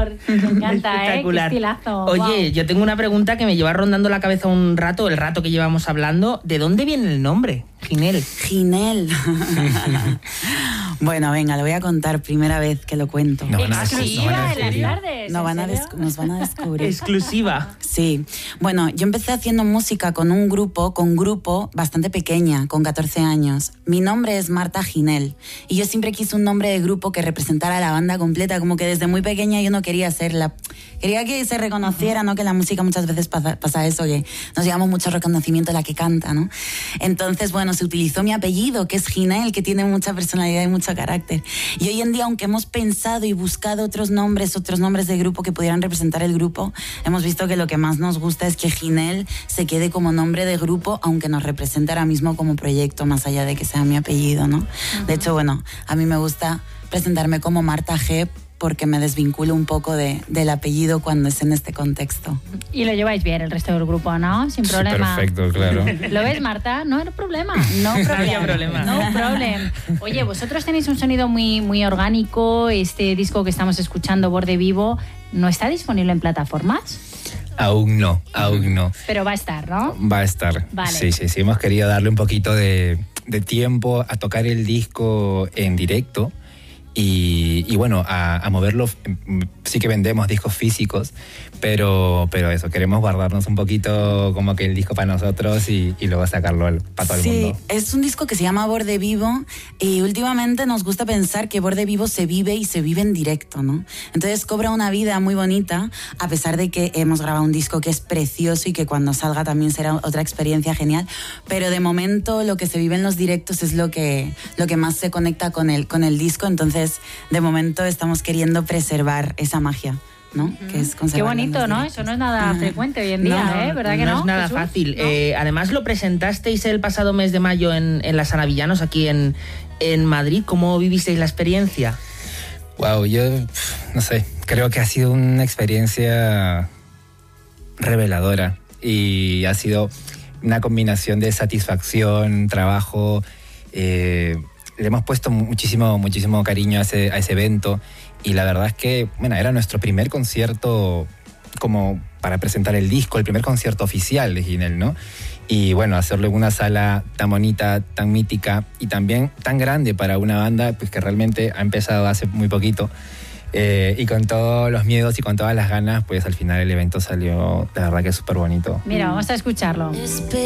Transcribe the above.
color. Me encanta, Espectacular. Qué estilazo. Oye, Wow. yo tengo una pregunta que me lleva rondando la cabeza un rato, el rato que llevamos hablando. ¿De dónde viene el nombre, Ginel? Ginel. Bueno, venga, lo voy a contar, primera vez que lo cuento. No van a Exclusiva descubrir. en las tardes. No ¿en van a serio? nos van a descubrir. Exclusiva. Sí, bueno, yo empecé haciendo música con un grupo bastante pequeña, con 14 años. Mi nombre es Marta Ginel y yo siempre quise un nombre de grupo que representara a la banda completa, como que desde muy pequeña yo no quería serla. Quería que se reconociera, ¿no? Que en la música muchas veces pasa eso, que nos llevamos mucho reconocimiento a la que canta, ¿no? Entonces, bueno, se utilizó mi apellido, que es Ginel, que tiene mucha personalidad y mucho carácter. Y hoy en día, aunque hemos pensado y buscado otros nombres de grupo que pudieran representar el grupo, hemos visto que lo que más nos gusta es que Ginel se quede como nombre de grupo, aunque nos represente ahora mismo como proyecto, más allá de que sea mi apellido, ¿no? De hecho, bueno, a mí me gusta presentarme como Marta G, porque me desvinculo un poco del apellido cuando es en este contexto. Y lo lleváis bien el resto del grupo, ¿no? Sin Sí, problema. perfecto, claro. ¿Lo ves, Marta? No hay problema. No había problema. No problem. Oye, vosotros tenéis un sonido muy, muy orgánico. Este disco que estamos escuchando, Borde Vivo, ¿no está disponible en plataformas? Aún no. Pero va a estar, ¿no? Va a estar. Vale. Sí. Hemos querido darle un poquito de tiempo a tocar el disco en directo y bueno, a moverlo. Sí que vendemos discos físicos, pero eso, queremos guardarnos un poquito como que el disco para nosotros y luego sacarlo para todo el mundo. Sí, es un disco que se llama Borde Vivo y últimamente nos gusta pensar que Borde Vivo se vive y se vive en directo, ¿no? Entonces cobra una vida muy bonita, a pesar de que hemos grabado un disco que es precioso y que cuando salga también será otra experiencia genial, pero de momento lo que se vive en los directos es lo que más se conecta con el disco, entonces de momento estamos queriendo preservar esa magia, ¿no? Que es Qué conservarla en bonito, los ¿no? directos. Eso no es nada frecuente hoy en día, ¿eh? ¿Verdad que no? No es nada Jesús? fácil. ¿No? Además lo presentasteis el pasado mes de mayo en las Anavillanos, aquí en Madrid. ¿Cómo vivisteis la experiencia? Wow, yo no sé, creo que ha sido una experiencia reveladora y ha sido una combinación de satisfacción, trabajo. Le hemos puesto muchísimo cariño a ese evento y la verdad es que, bueno, era nuestro primer concierto como para presentar el disco, el primer concierto oficial de Ginel, ¿no? Y bueno, hacerlo en una sala tan bonita, tan mítica y también tan grande para una banda pues que realmente ha empezado hace muy poquito. Y con todos los miedos y con todas las ganas, pues al final el evento salió, la verdad que es súper bonito. Mira, vamos a escucharlo.